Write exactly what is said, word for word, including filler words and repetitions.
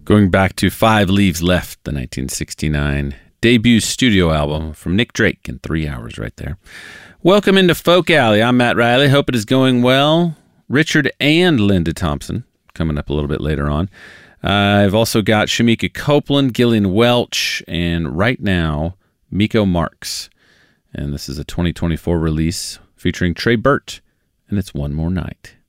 Going back to Five Leaves Left, the nineteen sixty-nine debut studio album from Nick Drake in three hours right there. Welcome into Folk Alley. I'm Matt Riley. Hope it is going well. Richard and Linda Thompson coming up a little bit later on. Uh, I've also got Shamika Copeland, Gillian Welch, and right now, Miko Marks. And this is a twenty twenty-four release featuring Trey Burt, and it's One More Night.